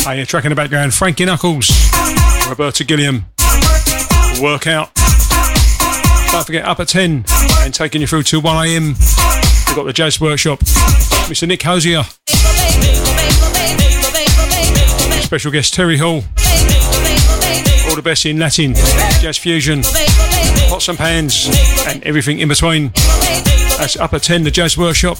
Hey, a track in the background, Frankie Knuckles, Roberta Gilliam, Workout. Don't forget, up at 10 and taking you through till 1 a.m. We've got the Jazz Workshop, Mr. Nick Hosier, special guest Terry Hall, all the best in Latin, jazz fusion, pots and pans, and everything in between. That's up at 10, the Jazz Workshop.